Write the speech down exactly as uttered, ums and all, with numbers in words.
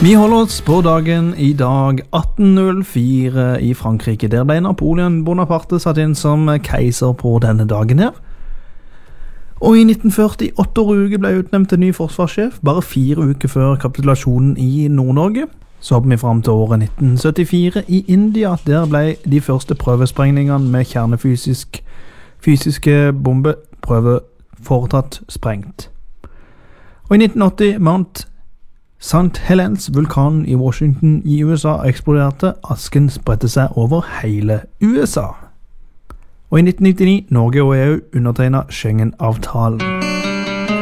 Vi holder oss på dagen i dag atten null fire i Frankrike. Der ble Napoleon Bonaparte satt inn som keiser på denne dagen her. Og i nitten førti, åtte år uke, ble utnevnt til ny forsvarssjef, bare fire uker før kapitulasjonen i Nord-Norge. Så hopper vi frem til året nitten syttifire i India. Der ble de første prøvesprengningene med kjernefysisk fysiske bombeprøver foretatt sprengt. Og i nitten åtti, Mount Saint Helens vulkan i Washington i U S A eksploderte. Asken spredte seg over hele U S A. Og i nitten nittini, Norge og E U undertegnet Schengen-avtalen.